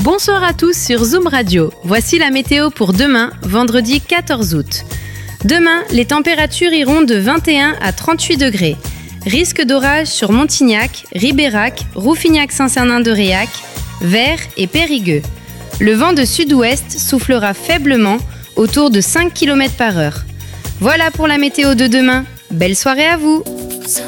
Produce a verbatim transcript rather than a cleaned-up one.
Bonsoir à tous sur Zoom Radio. Voici la météo pour demain, vendredi quatorze août. Demain, les températures iront de vingt et un à trente-huit degrés. Risque d'orage sur Montignac, Ribérac, Rouffignac-Saint-Cernin-de-Réac, Vert et Périgueux. Le vent de sud-ouest soufflera faiblement, autour de cinq kilomètres par heure. Voilà pour la météo de demain. Belle soirée à vous!